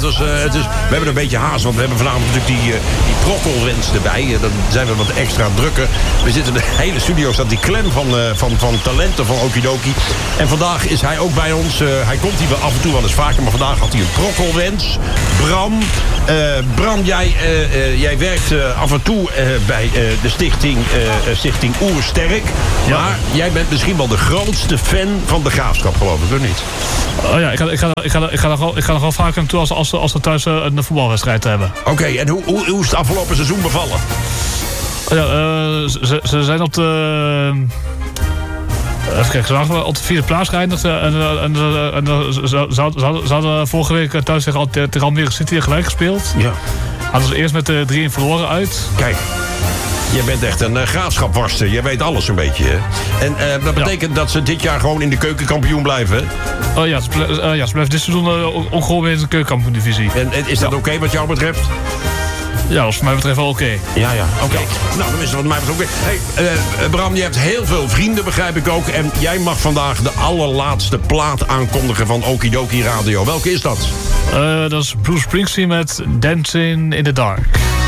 We hebben een beetje haast, want we hebben vanavond natuurlijk die brokkelwens erbij. Dan zijn we wat extra drukker. We zitten in de hele studio, staat die klem van talenten van Okidoki. En vandaag is hij ook bij ons. Hij komt hier af en toe wel eens vaker, maar vandaag had hij een brokkelwens. Bram, jij werkt af en toe bij de stichting Oersterk. Ja. Maar jij bent misschien wel de grootste fan van de Graafschap, geloof ik, of niet? Oh ja, ik ga er gewoon vaker naartoe als we thuis een voetbalwedstrijd hebben. Oké, en hoe is het afgelopen seizoen bevallen? Ze zijn op de... Even kijken, ze waren op de 4e plaats geëindigd. Ze hadden vorige week thuis tegen Almere City gelijk gespeeld. Ja. Hadden ze eerst met 3-1 verloren uit. Kijk, jij bent echt een graafschapworster. Jij weet alles een beetje, hè? En dat betekent dat ze dit jaar gewoon in de keukenkampioen blijven, hè? Ze blijven dit seizoen ook gewoon weer in de keukenkampioen-divisie. En is dat oké wat jou betreft? Ja, dat is wat mij betreft wel oké. Ja, oké. Nou, dan is het wat mij betreft oké. Hey, Bram, je hebt heel veel vrienden, begrijp ik ook. En jij mag vandaag de allerlaatste plaat aankondigen van Okidoki Radio. Welke is dat? Dat is Bruce Springsteen met Dancing in the Dark.